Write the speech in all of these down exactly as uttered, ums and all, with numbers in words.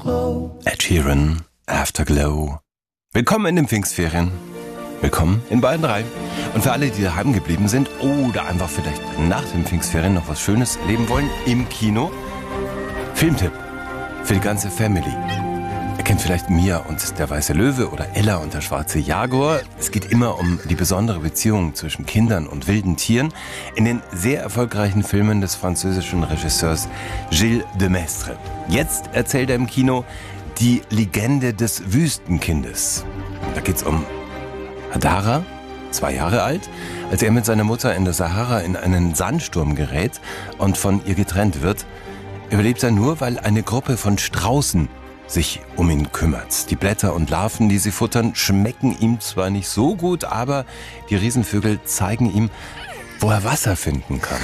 Ed Sheeran, Afterglow. Willkommen in den Pfingstferien. Willkommen in Bayern drei. Und für alle, die daheim geblieben sind oder einfach vielleicht nach den Pfingstferien noch was Schönes erleben wollen, im Kino, Filmtipp für die ganze Family. Ihr kennt vielleicht Mia und der weiße Löwe oder Ella und der schwarze Jaguar. Es geht immer um die besondere Beziehung zwischen Kindern und wilden Tieren in den sehr erfolgreichen Filmen des französischen Regisseurs Gilles de Maistre. Jetzt erzählt er im Kino die Legende des Wüstenkindes. Da geht's um Hadara, zwei Jahre alt, als er mit seiner Mutter in der Sahara in einen Sandsturm gerät und von ihr getrennt wird, überlebt er nur, weil eine Gruppe von Straußen sich um ihn kümmert. Die Blätter und Larven, die sie futtern, schmecken ihm zwar nicht so gut, aber die Riesenvögel zeigen ihm, wo er Wasser finden kann.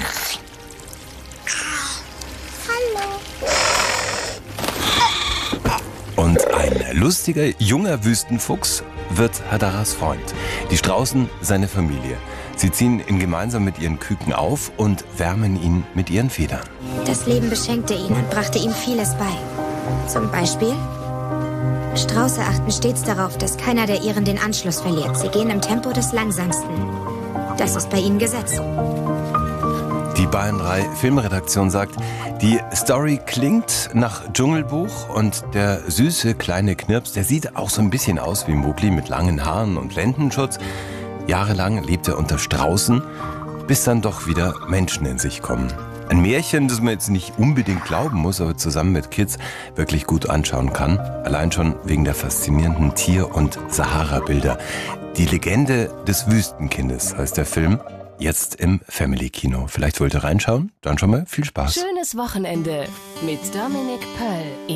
Und ein lustiger, junger Wüstenfuchs wird Hadaras Freund. Die Straußen seine Familie. Sie ziehen ihn gemeinsam mit ihren Küken auf und wärmen ihn mit ihren Federn. Das Leben beschenkte ihn und brachte ihm vieles bei. Zum Beispiel: Strauße achten stets darauf, dass keiner der ihren den Anschluss verliert. Sie gehen im Tempo des Langsamsten. Das ist bei ihnen Gesetz. Die Bayern drei Filmredaktion sagt, die Story klingt nach Dschungelbuch und der süße kleine Knirps, der sieht auch so ein bisschen aus wie Mowgli mit langen Haaren und Lendenschutz. Jahrelang lebt er unter Straußen, bis dann doch wieder Menschen in sich kommen. Ein Märchen, das man jetzt nicht unbedingt glauben muss, aber zusammen mit Kids wirklich gut anschauen kann. Allein schon wegen der faszinierenden Tier- und Sahara-Bilder. Die Legende des Wüstenkindes heißt der Film. Jetzt im Family-Kino. Vielleicht wollt ihr reinschauen? Dann schon mal viel Spaß. Schönes Wochenende mit Dominik Pöll.